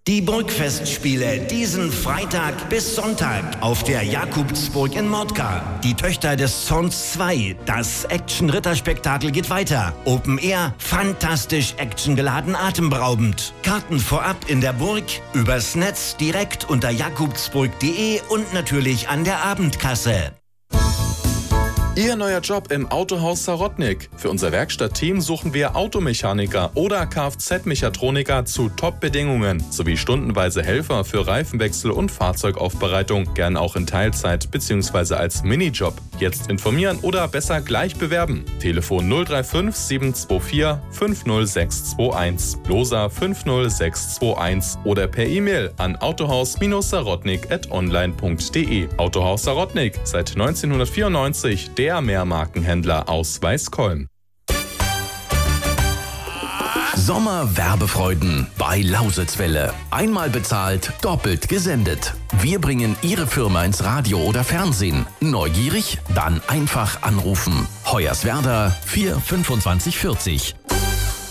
Die Burgfestspiele diesen Freitag bis Sonntag auf der Jakobsburg in Mordka. Die Töchter des Zorns 2. Das Action-Ritterspektakel geht weiter. Open Air, fantastisch actiongeladen, atemberaubend. Karten vorab in der Burg, übers Netz direkt unter jakobsburg.de und natürlich an der Abendkasse. Ihr neuer Job im Autohaus Sarotnik. Für unser Werkstattteam suchen wir Automechaniker oder Kfz-Mechatroniker zu Top-Bedingungen sowie stundenweise Helfer für Reifenwechsel und Fahrzeugaufbereitung, gern auch in Teilzeit bzw. als Minijob. Jetzt informieren oder besser gleich bewerben. Telefon 035 724 50621, Loser 50621 oder per E-Mail an autohaus-sarotnik@online.de. Autohaus Sarotnik, seit 1994 der Mehrmarkenhändler aus Weißkolm. Sommerwerbefreuden bei Lausitzwelle. Einmal bezahlt, doppelt gesendet. Wir bringen Ihre Firma ins Radio oder Fernsehen. Neugierig? Dann einfach anrufen. Hoyerswerda 4 25 40.